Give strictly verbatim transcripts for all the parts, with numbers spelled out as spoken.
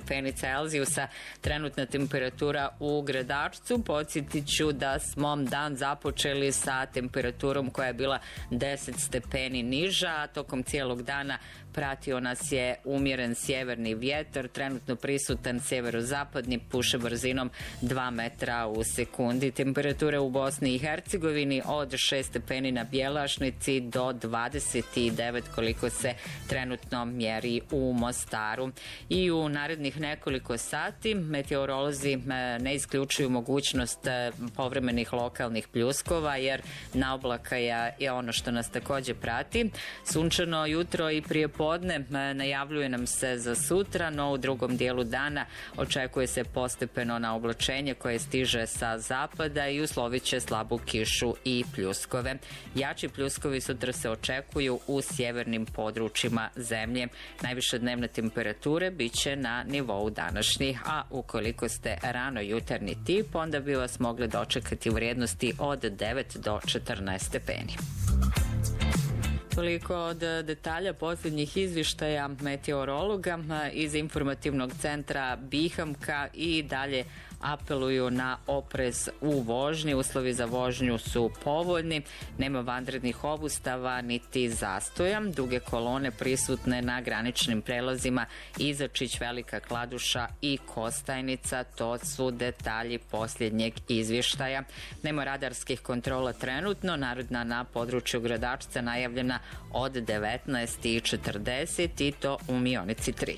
stepeni Celzijusa. Trenutna temperatura u Gradačcu. Podsjetit ću da smo dan započeli sa temperaturom koja je bila deset stepeni niža, a tokom cijelog dana pratio nas je umjeren sjeverni vjetar, trenutno prisutan sjeverozapadni, puše brzinom dva metra u sekundi. Temperature u Bosni i Hercegovini od šest stepeni na Bjelašnici do dvadeset devet koliko se trenutno mjeri u Mostaru. I u narednih nekoliko sati meteorolozi ne isključuju mogućnost povremenih lokalnih pljuskova, jer naoblaka je ono što nas također prati. Sunčano jutro i prije podne najavljuje nam se za sutra, no u drugom dijelu dana očekuje se postepeno na oblačenje koje stiže sa zapada i uslovit će slabu kišu i pljuskove. Jači pljuskovi sutra se očekuju u sjevernim područjima zemlje. Najviše dnevne temperature bit će na nivou današnjih, a ukoliko ste rano jutarnji tip, onda bi vas mogli dočekati u vrijednosti od devet do četrnaest stepeni. Toliko od detalja posljednjih izvještaja meteorologa iz informativnog centra Bihamka. I dalje apeluju na oprez u vožnji. Uslovi za vožnju su povoljni, nema vanrednih obustava niti zastoja. Duge kolone prisutne na graničnim prelazima Izačić, Velika Kladuša i Kostajnica. To su detalji posljednjeg izvještaja. Nema radarskih kontrola trenutno, naredna na području Gradačca najavljena od devetnaest i četrdeset i to u Mionici tri.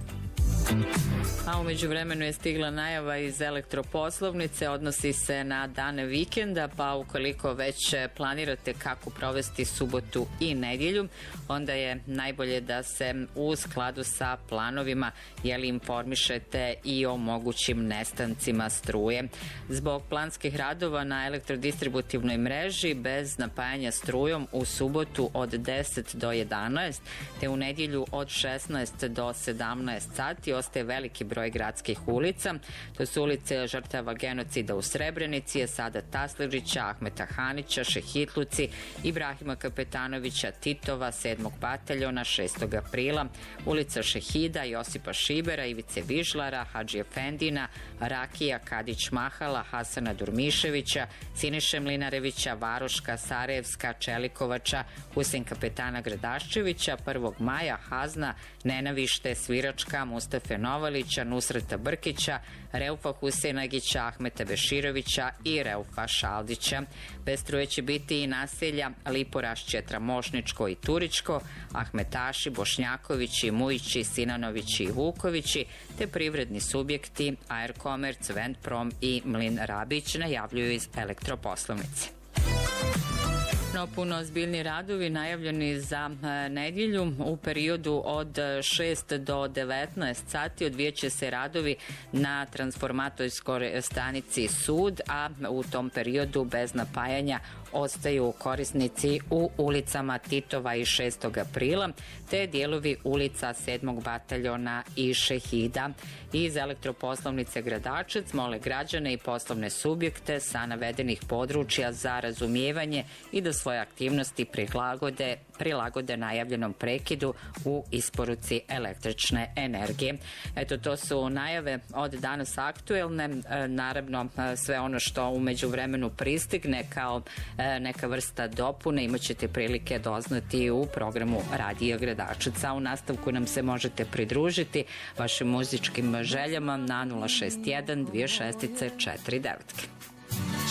A u međuvremenu je stigla najava iz elektroposlovnice, odnosi se na dane vikenda, pa ukoliko već planirate kako provesti subotu i nedjelju, onda je najbolje da se u skladu sa planovima jeli informišete i o mogućim nestancima struje. Zbog planskih radova na elektrodistributivnoj mreži bez napajanja strujom u subotu od deset do jedanaest, te u nedjelju od šesnaest do sedamnaest sati ostaje veliki broj gradskih ulica. To su ulice žrtava genocida u Srebrenici, Esada Taslidžića, Ahmeta Hanića, Šehitluci, Ibrahima Kapetanovića, Titova, sedmog bataljona, šestog aprila, ulica Šehida, Josipa Šibera, Ivice Vižlara, Hadži Efendina, Rakija, Kadić Mahala, Hasana Durmiševića, Siniše Mlinarevića, Varoška, Sarajevska, Čelikovača, Husein Kapetana Gradaščevića, prvog maja, Hazna, Nenavište, Sviračka, Mustafe Novalića, Nusreta Brkića, Reufa Huseinagića, Ahmeta Beširovića i Reufa Šaldića. Bez struje će biti i naselja Liporašće, Tramošničko i Turičko, Ahmetaši, Bošnjakovići, Mujići, Sinanovići i Vukovići, te privredni subjekti Aerkomerc, Ventprom i Mlin Rabić, najavljuju iz elektroposlovnice. No, puno ozbiljni radovi najavljeni za nedjelju u periodu od šest do devetnaest sati. Odvijat će se radovi na transformatorskoj stanici Sud, a u tom periodu bez napajanja ostaju korisnici u ulicama Titova i šestog aprila, te dijelovi ulica sedmog bataljona i Šehida. Iz elektroposlovnice Gradačac mole građane i poslovne subjekte sa navedenih područja za razumijevanje i da svoje aktivnosti prilagode, prilagode najavljenom prekidu u isporuci električne energije. Eto, to su najave od danas aktuelne. Naravno, sve ono što u međuvremenu pristigne kao neka vrsta dopune imat ćete prilike doznati u programu Radija Gradačaca. U nastavku nam se možete pridružiti vašim muzičkim željama na nula šest jedan dvije šest četiri devet.